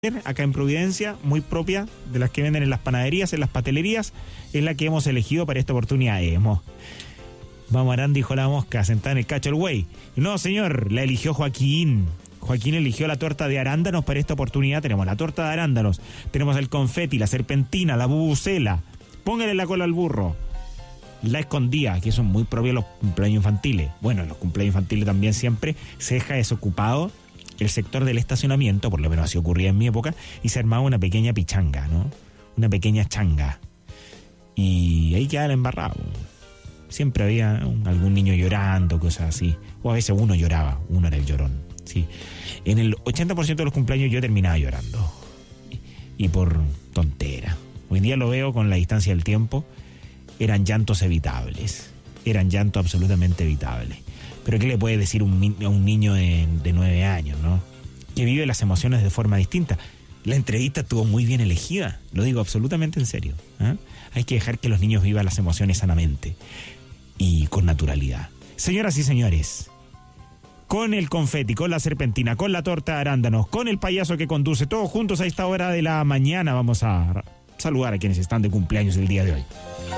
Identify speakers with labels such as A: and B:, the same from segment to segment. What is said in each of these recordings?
A: acá en Providencia, muy propia de las que venden en las panaderías, en las pastelerías, es la que hemos elegido para esta oportunidad. Vamos, Arán, dijo la mosca, sentada en el cacho el güey. No, señor, la eligió Joaquín. Joaquín eligió la torta de arándanos para esta oportunidad. Tenemos la torta de arándanos, tenemos el confeti, la serpentina, la bubucela. Póngale la cola al burro. La escondida, que son muy propios los cumpleaños infantiles. Bueno, en los cumpleaños infantiles también siempre se deja desocupado el sector del estacionamiento, por lo menos así ocurría en mi época, y se armaba una pequeña pichanga, ¿no? Una pequeña changa. Y ahí quedaba el embarrado. Siempre había algún niño llorando, cosas así. O a veces uno lloraba, uno era el llorón, ¿sí? En el 80% de los cumpleaños yo terminaba llorando. Y por tontera. Hoy en día lo veo con la distancia del tiempo. Eran llantos evitables. Eran llantos absolutamente evitables. Pero ¿qué le puede decir a un niño de 9 años, ¿no? Que vive las emociones de forma distinta. La entrevista estuvo muy bien elegida, lo digo absolutamente en serio, ¿eh? Hay que dejar que los niños vivan las emociones sanamente y con naturalidad. Señoras y señores, con el confeti, con la serpentina, con la torta de arándanos, con el payaso que conduce, todos juntos a esta hora de la mañana, vamos a saludar a quienes están de cumpleaños el día de hoy.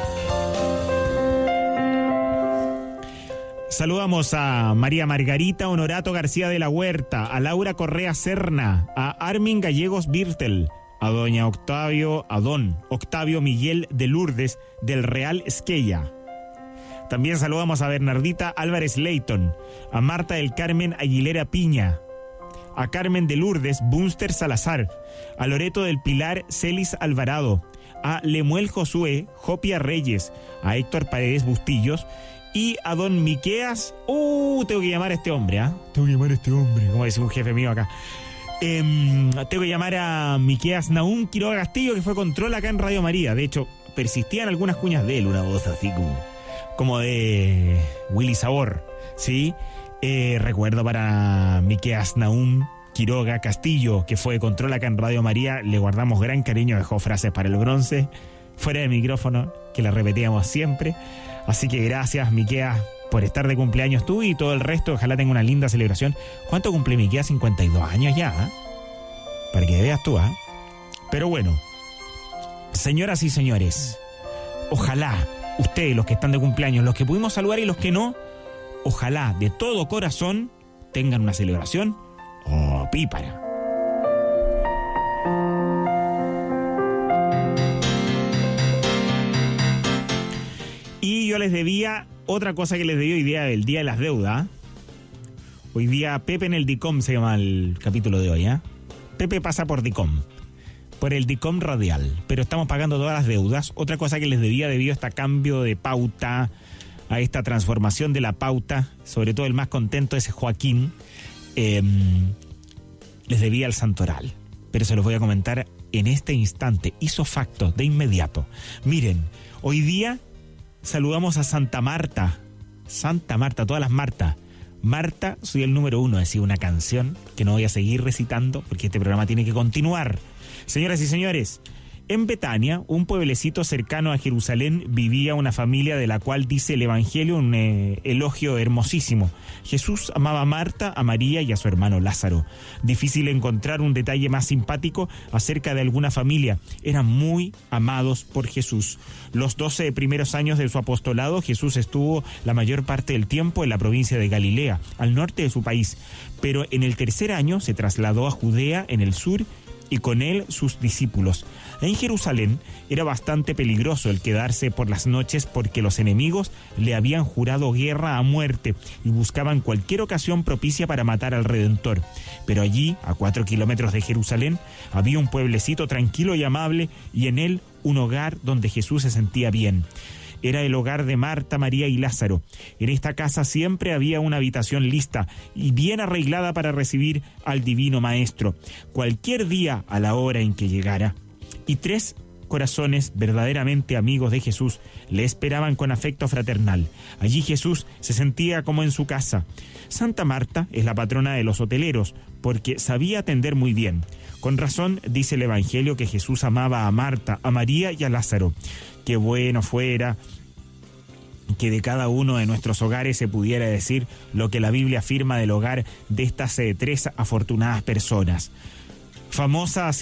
A: Saludamos a María Margarita Honorato García de la Huerta, a Laura Correa Serna, a Armin Gallegos Birtel, a don Octavio Miguel de Lourdes del Real Esquella. También saludamos a Bernardita Álvarez Leighton, a Marta del Carmen Aguilera Piña, a Carmen de Lourdes Bunster Salazar, a Loreto del Pilar Celis Alvarado, a Lemuel Josué Jopia Reyes, a Héctor Paredes Bustillos, y a don Miqueas. Tengo que llamar a este hombre, Tengo que llamar a este hombre, como dice un jefe mío acá. Tengo que llamar a Miqueas Naum Quiroga Castillo, que fue control acá en Radio María. De hecho, persistían algunas cuñas de él, una voz así como de Willy Sabor, ¿sí? Recuerdo para Miqueas Naum Quiroga Castillo, que fue control acá en Radio María. Le guardamos gran cariño, dejó frases para el bronce, fuera de micrófono, que la repetíamos siempre. Así que gracias, Miquea, por estar de cumpleaños tú y todo el resto. Ojalá tenga una linda celebración. ¿Cuánto cumple Miquea? 52 años ya, para que veas tú, Pero bueno, señoras y señores, ojalá ustedes, los que están de cumpleaños, los que pudimos saludar y los que no, ojalá de todo corazón tengan una celebración pípara. Y yo les debía otra cosa que les debí hoy día, el Día de las Deudas. Hoy día Pepe en el DICOM se llama el capítulo de hoy, Pepe pasa por DICOM, por el DICOM radial, pero estamos pagando todas las deudas. Otra cosa que les debía debido a este cambio de pauta, a esta transformación de la pauta, sobre todo el más contento es Joaquín, les debía el santoral, pero se los voy a comentar en este instante, hizo facto, de inmediato. Miren, hoy día saludamos a Santa Marta, todas las Martas. Marta, soy el número 1, decía una canción que no voy a seguir recitando porque este programa tiene que continuar. Señoras y señores, en Betania, un pueblecito cercano a Jerusalén, vivía una familia de la cual dice el Evangelio un elogio hermosísimo. Jesús amaba a Marta, a María y a su hermano Lázaro. Difícil encontrar un detalle más simpático acerca de alguna familia. Eran muy amados por Jesús. Los 12 primeros años de su apostolado, Jesús estuvo la mayor parte del tiempo en la provincia de Galilea, al norte de su país. Pero en el tercer año se trasladó a Judea, en el sur, y con él sus discípulos. En Jerusalén era bastante peligroso el quedarse por las noches porque los enemigos le habían jurado guerra a muerte y buscaban cualquier ocasión propicia para matar al Redentor. Pero allí, a 4 kilómetros de Jerusalén, había un pueblecito tranquilo y amable y en él un hogar donde Jesús se sentía bien. Era el hogar de Marta, María y Lázaro. En esta casa siempre había una habitación lista y bien arreglada para recibir al Divino Maestro, cualquier día a la hora en que llegara. Y 3 corazones verdaderamente amigos de Jesús le esperaban con afecto fraternal. Allí Jesús se sentía como en su casa. Santa Marta es la patrona de los hoteleros, porque sabía atender muy bien. Con razón dice el Evangelio que Jesús amaba a Marta, a María y a Lázaro. Qué bueno fuera que de cada uno de nuestros hogares se pudiera decir lo que la Biblia afirma del hogar de estas 3 afortunadas personas. famosa